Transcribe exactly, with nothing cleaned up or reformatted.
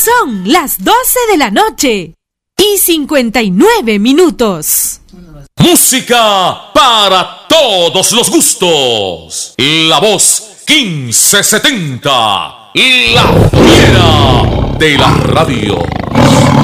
Son las doce de la noche y cincuenta y nueve minutos. Música para todos los gustos. La voz quince setenta. La fiera de la radio.